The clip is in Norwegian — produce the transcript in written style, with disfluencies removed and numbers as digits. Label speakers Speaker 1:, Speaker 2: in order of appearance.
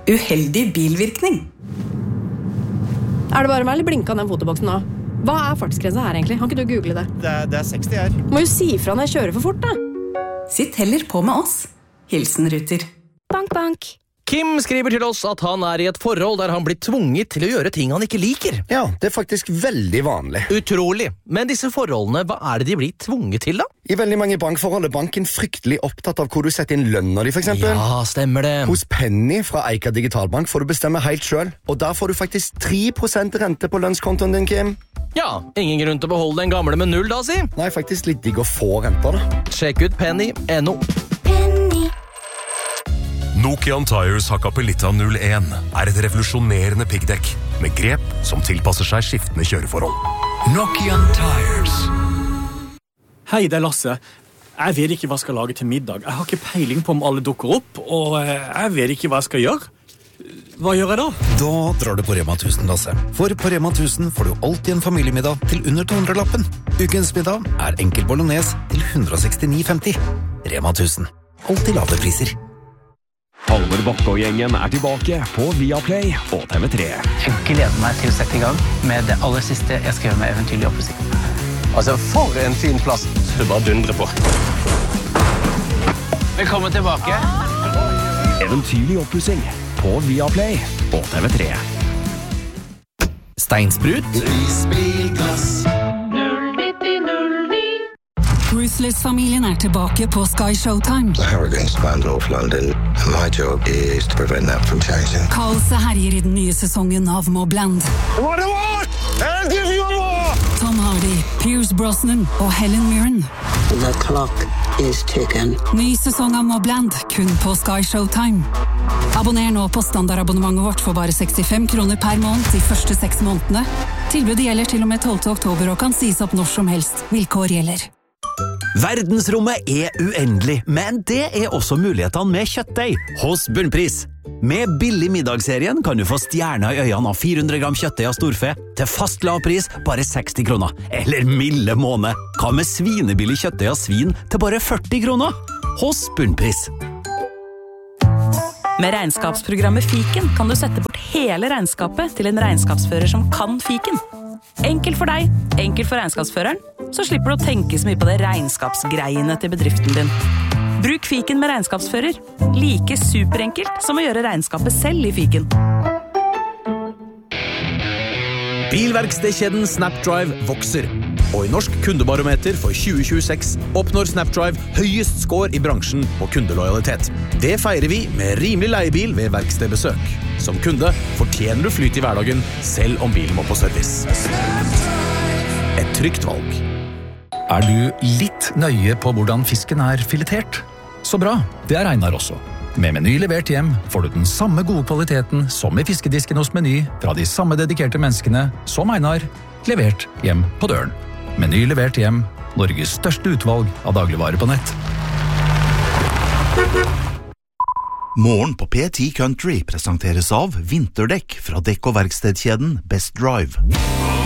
Speaker 1: Uheldig bilvirkning.
Speaker 2: Er det bare meg, eller blinket den fotoboksen nå? Hva fartsgrensa her egentlig? Kan ikke du google det?
Speaker 3: Det er 60 her.
Speaker 2: Må jo si fra når jeg kjører for fort, da.
Speaker 1: Sitt heller på med oss. Hilsen Ruter.
Speaker 2: Bank, bank.
Speaker 4: Kim skriver til oss at han i et forhold der han blir tvunget til å gjøre ting han ikke liker.
Speaker 5: Ja, det faktisk veldig vanlig.
Speaker 4: Utrolig. Men disse forholdene, hva det de blir tvunget til da?
Speaker 5: I veldig mange bankforhold banken fryktelig opptatt av hvor du setter inn lønner de, for eksempel.
Speaker 4: Ja, stemmer det.
Speaker 5: Hos Penny fra Eika Digitalbank får du bestemme helt selv, og der får du faktisk 3% rente på lønnskontoen din, Kim.
Speaker 4: Ja, ingen grunn til å beholde den gamle med 0 da, si.
Speaker 5: Nei, faktisk litt digg å få renter da.
Speaker 4: Sjekk ut Penny.no.
Speaker 6: Nokian Tires Hakkapelitta 01 et revolusjonerende piggdekk med grep som tilpasser seg skiftende kjøreforhold.
Speaker 7: Nokian Tires.
Speaker 8: Hei, det Lasse. Jeg vet ikke hva jeg skal lage til middag. Jeg har ikke peiling på om alle dukker opp, og jeg vet ikke hva jeg skal gjøre. Hva gjør jeg da?
Speaker 7: Da drar du på Rema 1000, Lasse. For på Rema 1000 får du alltid en familiemiddag til under 200-lappen. Ukens middag enkel bolognese til 169,50. Rema 1000. Alltid lave priser.
Speaker 9: Halvor Bakke og gjengen tilbake på Viaplay og TV3.
Speaker 10: Jeg gleder meg til å sette i gang med det aller siste jeg skal gjøre med Eventyrlig oppussing.
Speaker 3: Altså, for en fin plass. Du bare dundrer på.
Speaker 10: Velkommen tilbake.
Speaker 9: Eventyrlig oppussing på Viaplay og TV3.
Speaker 7: Steinsprut.
Speaker 11: Isbilglass.
Speaker 12: Ruthless-familien tilbake på Sky Showtime.
Speaker 13: The hurricane spanned North London, and my job is to prevent that from changing.
Speaker 12: Kaoset herjer i den nye sesongen av Mobland. Tom Hardy, Pierce Brosnan og Helen Mirren.
Speaker 14: The clock is ticking.
Speaker 12: Ny sesong av Mobland, kun på Sky Showtime. Abonner nå på standardabonnementet vårt for bare 65 kroner per måned de første 6 månedene. Tilbudet gjelder til og med 12. oktober og kan sies opp når som helst. Vilkår gjelder.
Speaker 15: Verdensrommet uendelig, men det også mulighetene med kjøttdeig hos Bunnpris. Med billig middagsserien kan du få stjerner i øynene av 400 gram kjøttdeig av storfe til fast lav pris bare 60 kroner. Eller milde måned. Hva med svinebillig kjøttdeig av svin til bare 40 kroner? Hos Bunnpris.
Speaker 16: Med regnskapsprogrammet Fiken kan du sette bort hele regnskapet til en regnskapsfører som kan Fiken. Enkelt for deg, enkelt for regnskapsføreren, så slipper du å tenke så mye på det regnskapsgreiene til bedriften din. Bruk Fiken med regnskapsfører. Like superenkelt som å gjøre regnskapet selv i Fiken.
Speaker 17: Bilverkstedkjeden Snapdrive vokser. Og i Norsk kundebarometer for 2026 oppnår Snapdrive høyest score i bransjen på kundelojalitet. Det feirer vi med rimelig leiebil ved verkstedbesøk. Som kunde fortjener du flyt i hverdagen, selv om bilen må på service. Et trygt valg.
Speaker 18: Du litt nøye på hvordan fisken filetert? Så bra, det Einar også. Med Meny levert hjem får du den samme gode kvaliteten som i fiskedisken hos Meny fra de samme dedikerte menneskene som Einar, levert hjem på døren. Meny levert hjem, Norges største utvalg av dagligvarer på nett.
Speaker 19: Morgen på P10 Country presenteres av vinterdekk fra dekk- og verkstedkjeden Best Drive.